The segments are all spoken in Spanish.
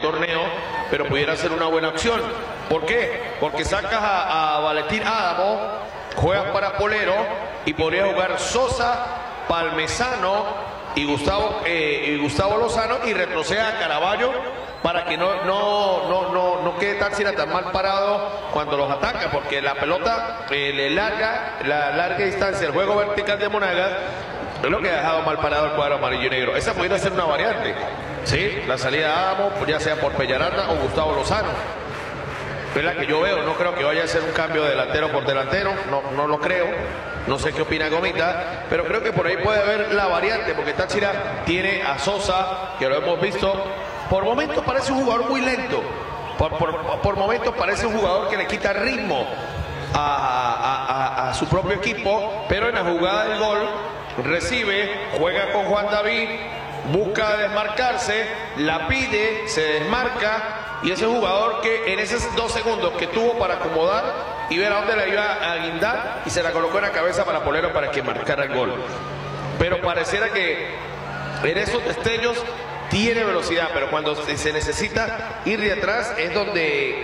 torneo, pero pudiera ser una buena opción. ¿Por qué? Porque sacas a Valentín Adamo, juegas para Polero y podría jugar Sosa, Palmesano y Gustavo Lozano, y retrocede a Caraballo para que no quede Táchira tan mal parado cuando los ataca, porque la pelota la larga distancia, el juego vertical de Monagas es lo que ha dejado mal parado el cuadro amarillo y negro. Esa pudiera ser una variante, ¿sí? La salida de Adamo, ya sea por Pellaranda o Gustavo Lozano. Es la que yo veo. No creo que vaya a ser un cambio de delantero por delantero, no lo creo. No sé qué opina Gomita, pero creo que por ahí puede haber la variante, porque Táchira tiene a Sosa, que lo hemos visto. Por momentos parece un jugador muy lento, por momentos parece un jugador que le quita ritmo a su propio equipo, pero en la jugada del gol recibe, juega con Juan David, busca desmarcarse, la pide, se desmarca, y ese jugador que en esos 2 segundos que tuvo para acomodar y ver a dónde la iba a guindar, y se la colocó en la cabeza para Polero para que marcara el gol. Pero pareciera que en esos destellos tiene velocidad, pero cuando se necesita ir de atrás es donde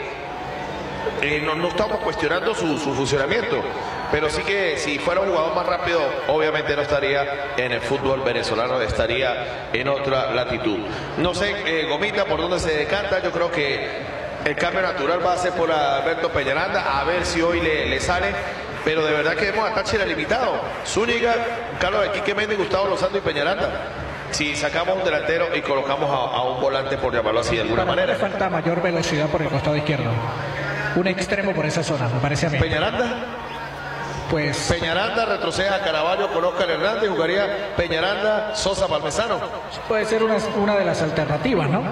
no estamos cuestionando su funcionamiento. Pero sí que si fuera un jugador más rápido, obviamente no estaría en el fútbol venezolano, estaría en otra latitud. No sé, Gomita, por dónde se decanta. Yo creo que el cambio natural va a ser por Alberto Peñaranda, a ver si hoy le sale. Pero de verdad que vemos a Táchira limitado. Zúñiga, Carlos de Quique Méndez, Gustavo Lozano y Peñaranda. Si sacamos un delantero y colocamos a un volante, por llamarlo así de alguna manera. Le falta mayor velocidad por el costado izquierdo. Un extremo por esa zona, me parece a mí. ¿Peñaranda? Pues Peñaranda retrocede a Caraballo con Oscar Hernández, jugaría Peñaranda, Sosa, Palmesano. Puede ser una de las alternativas, ¿no?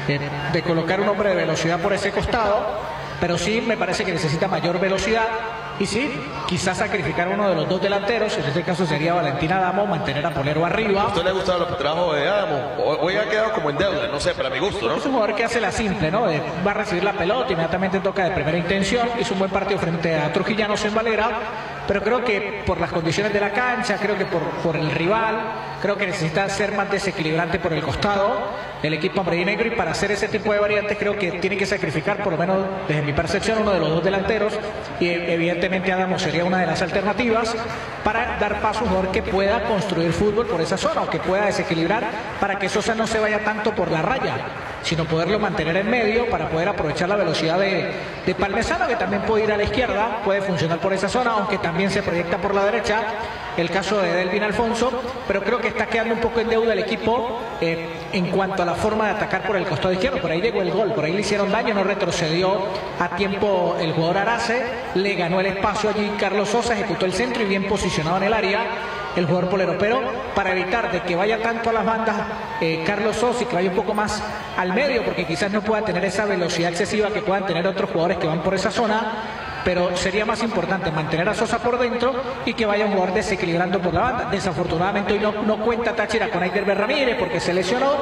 De colocar un hombre de velocidad por ese costado, pero sí me parece que necesita mayor velocidad. Y sí, quizás sacrificar uno de los 2 delanteros, en este caso sería Valentín Adamo, mantener a Polero arriba. ¿A usted le ha gustado los trabajos de Adamo? Hoy ha quedado como en deuda, no sé, para mi gusto, ¿no? Es un jugador que hace la simple, ¿no? Va a recibir la pelota, inmediatamente toca de primera intención, hizo un buen partido frente a Trujillanos en Valera, pero creo que por las condiciones de la cancha, creo que por el rival, creo que necesita ser más desequilibrante por el costado el equipo amarillo y negro, y para hacer ese tipo de variantes creo que tiene que sacrificar, por lo menos desde mi percepción, uno de los 2 delanteros, y evidentemente Adamo sería una de las alternativas para dar paso a un jugador que pueda construir fútbol por esa zona, o que pueda desequilibrar para que Sosa no se vaya tanto por la raya, sino poderlo mantener en medio para poder aprovechar la velocidad de Palmesano, que también puede ir a la izquierda, puede funcionar por esa zona, aunque también se proyecta por la derecha, el caso de Delvin Alfonso, pero creo que está quedando un poco en deuda el equipo en cuanto a la forma de atacar por el costado izquierdo. Por ahí llegó el gol, por ahí le hicieron daño, no retrocedió a tiempo el jugador Arace, le ganó el espacio allí Carlos Sosa, ejecutó el centro y bien posicionado en el área el jugador Polero, pero para evitar de que vaya tanto a las bandas Carlos Sosa, y que vaya un poco más al medio, porque quizás no pueda tener esa velocidad excesiva que puedan tener otros jugadores que van por esa zona, pero sería más importante mantener a Sosa por dentro y que vaya un jugador desequilibrando por la banda. Desafortunadamente hoy no cuenta Táchira con Aider Ramírez porque se lesionó,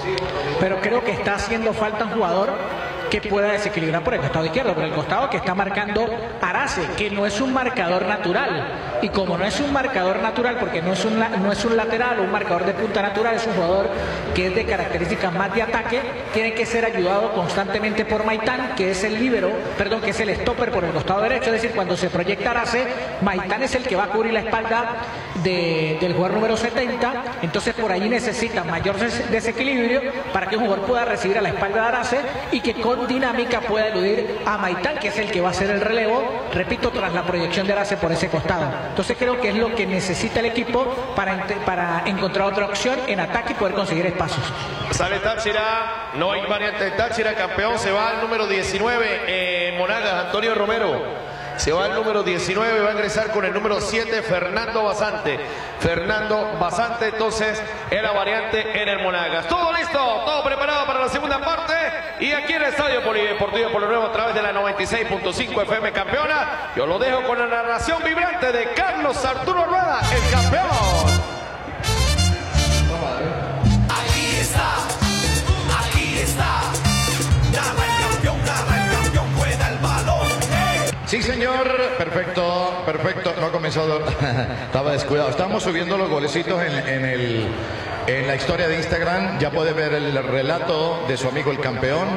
pero creo que está haciendo falta un jugador que pueda desequilibrar por el costado izquierdo, por el costado que está marcando Arace, que no es un marcador natural. Y como no es un marcador natural, porque no es un lateral o un marcador de punta natural, es un jugador que es de características más de ataque, tiene que ser ayudado constantemente por Maitán, que es el que es el stopper por el costado derecho. Es decir, cuando se proyecta Arace, Maitán es el que va a cubrir la espalda del jugador número 70, entonces por allí necesita mayor desequilibrio para que un jugador pueda recibir a la espalda de Arace y que con dinámica pueda eludir a Maitán, que es el que va a hacer el relevo, repito, tras la proyección de Arace por ese costado. Entonces creo que es lo que necesita el equipo para encontrar otra opción en ataque y poder conseguir espacios. Sale Táchira, no hay variante de Táchira, campeón, se va al número 19 Monagas, Antonio Romero. Se va el número 19, va a ingresar con el número 7, Fernando Basante. Fernando Basante, entonces, en la variante en el Monagas. Todo listo, todo preparado para la segunda parte. Y aquí en el Estadio Polideportivo Polo Nuevo, a través de la 96.5 FM Campeona. Yo lo dejo con la narración vibrante de Carlos Arturo Rueda, el campeón. Aquí está. Sí, señor, perfecto, no ha comenzado, estaba descuidado. Estamos subiendo los golecitos en la historia de Instagram, ya puede ver el relato de su amigo el campeón.